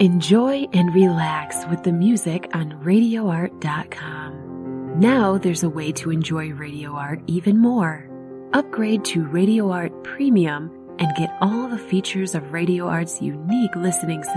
Enjoy and relax with the music on RadioArt.com. Now there's a way to enjoy Radio Art even more. Upgrade to Radio Art Premium and get all the features of Radio Art's unique listening system.